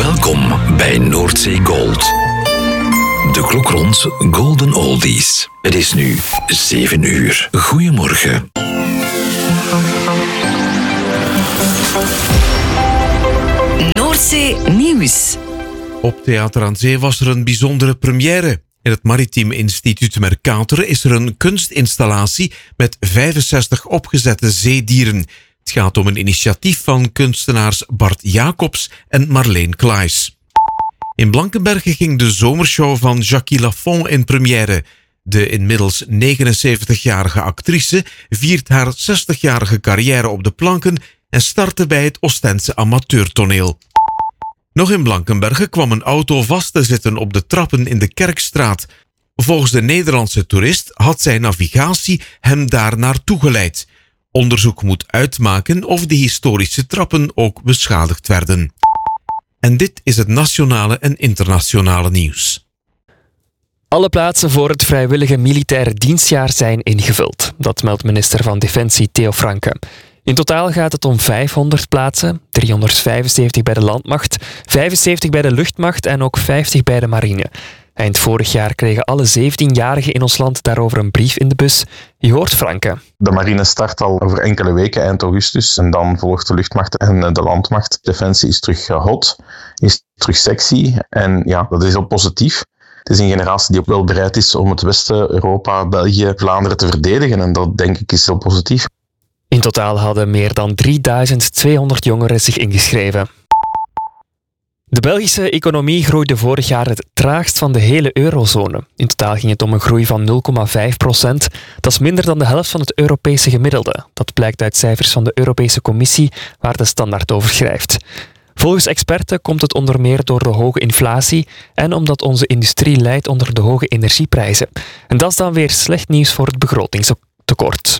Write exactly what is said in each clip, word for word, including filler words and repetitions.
Welkom bij Noordzee Gold. De klok rond Golden Oldies. Het is nu zeven uur. Goedemorgen. Noordzee Nieuws. Op Theater aan Zee was er een bijzondere première. In het Maritiem Instituut Mercator is er een kunstinstallatie met vijfenzestig opgezette zeedieren. Het gaat om een initiatief van kunstenaars Bart Jacobs en Marleen Klaes. In Blankenberge ging de zomershow van Jackie Lafont in première. De inmiddels negenenzeventigjarige actrice viert haar zestigjarige carrière op de planken en startte bij het Oostense amateurtoneel. Nog in Blankenberge kwam een auto vast te zitten op de trappen in de Kerkstraat. Volgens de Nederlandse toerist had zijn navigatie hem daar naartoe geleid. Onderzoek moet uitmaken of de historische trappen ook beschadigd werden. En dit is het nationale en internationale nieuws. Alle plaatsen voor het vrijwillige militaire dienstjaar zijn ingevuld. Dat meldt minister van Defensie Theo Franke. In totaal gaat het om vijfhonderd plaatsen, driehonderdvijfenzeventig bij de landmacht, vijfenzeventig bij de luchtmacht en ook vijftig bij de marine. Eind vorig jaar kregen alle zeventienjarigen in ons land daarover een brief in de bus. Je hoort Franke. De marine start al over enkele weken, eind augustus. En dan volgt de luchtmacht en de landmacht. Defensie is terug hot, is terug sexy. En ja, dat is heel positief. Het is een generatie die ook wel bereid is om het Westen, Europa, België, Vlaanderen te verdedigen. En dat denk ik is heel positief. In totaal hadden meer dan drieduizend tweehonderd jongeren zich ingeschreven. De Belgische economie groeide vorig jaar het traagst van de hele eurozone. In totaal ging het om een groei van nul komma vijf procent. Dat is minder dan de helft van het Europese gemiddelde. Dat blijkt uit cijfers van de Europese Commissie, waar de Standaard over schrijft. Volgens experten komt het onder meer door de hoge inflatie en omdat onze industrie lijdt onder de hoge energieprijzen. En dat is dan weer slecht nieuws voor het begrotingstekort.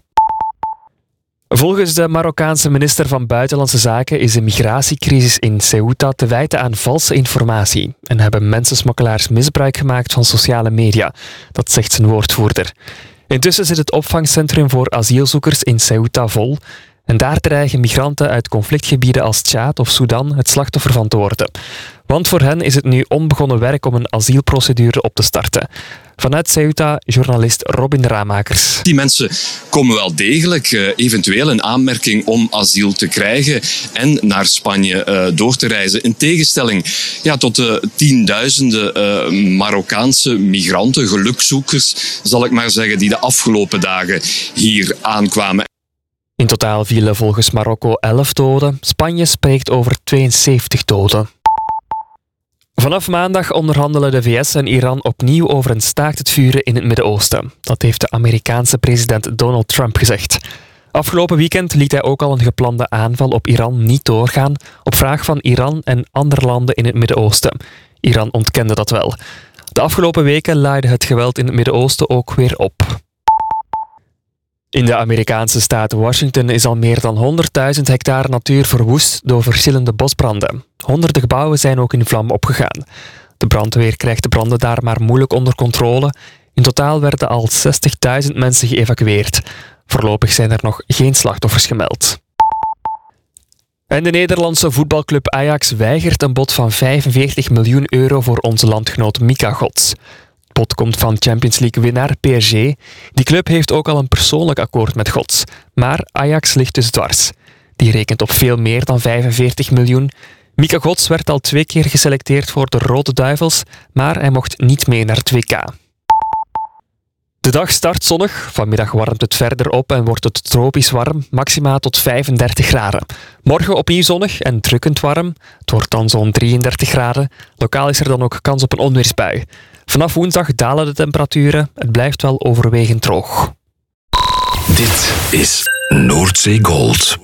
Volgens de Marokkaanse minister van Buitenlandse Zaken is de migratiecrisis in Ceuta te wijten aan valse informatie en hebben mensensmokkelaars misbruik gemaakt van sociale media. Dat zegt zijn woordvoerder. Intussen zit het opvangcentrum voor asielzoekers in Ceuta vol en daar dreigen migranten uit conflictgebieden als Tjaad of Sudan het slachtoffer van te worden. Want voor hen is het nu onbegonnen werk om een asielprocedure op te starten. Vanuit Ceuta, journalist Robin Ramakers. Die mensen komen wel degelijk uh, eventueel in aanmerking om asiel te krijgen en naar Spanje uh, door te reizen. In tegenstelling ja, tot de tienduizenden uh, Marokkaanse migranten, gelukzoekers, zal ik maar zeggen, die de afgelopen dagen hier aankwamen. In totaal vielen volgens Marokko elf doden. Spanje spreekt over tweeënzeventig doden. Vanaf maandag onderhandelen de V S en Iran opnieuw over een staakt het vuren in het Midden-Oosten. Dat heeft de Amerikaanse president Donald Trump gezegd. Afgelopen weekend liet hij ook al een geplande aanval op Iran niet doorgaan, op vraag van Iran en andere landen in het Midden-Oosten. Iran ontkende dat wel. De afgelopen weken laaide het geweld in het Midden-Oosten ook weer op. In de Amerikaanse staat Washington is al meer dan honderdduizend hectare natuur verwoest door verschillende bosbranden. Honderden gebouwen zijn ook in vlam opgegaan. De brandweer krijgt de branden daar maar moeilijk onder controle. In totaal werden al zestigduizend mensen geëvacueerd. Voorlopig zijn er nog geen slachtoffers gemeld. En de Nederlandse voetbalclub Ajax weigert een bod van vijfenveertig miljoen euro voor onze landgenoot Mika Gods. Het bod komt van Champions League-winnaar P S G. Die club heeft ook al een persoonlijk akkoord met Gods. Maar Ajax ligt dus dwars. Die rekent op veel meer dan vijfenveertig miljoen. Mika Gods werd al twee keer geselecteerd voor de Rode Duivels, maar hij mocht niet mee naar het W K. De dag start zonnig. Vanmiddag warmt het verder op en wordt het tropisch warm, maximaal tot vijfendertig graden. Morgen opnieuw zonnig en drukkend warm. Het wordt dan zo'n drieëndertig graden. Lokaal is er dan ook kans op een onweersbui. Vanaf woensdag dalen de temperaturen. Het blijft wel overwegend droog. Dit is Noordzee Gold.